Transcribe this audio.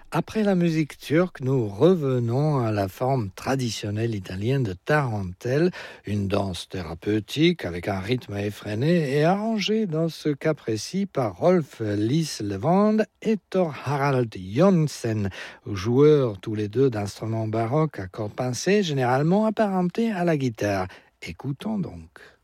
Après la musique turque, nous revenons à la forme traditionnelle italienne de tarentelle, une danse thérapeutique avec un rythme effréné et arrangée dans ce cas précis par Rolf Lislevand et Thor Harald Jonsen, joueurs tous les deux d'instruments baroques à cordes pincées, généralement apparentés à la guitare. Écoutons donc.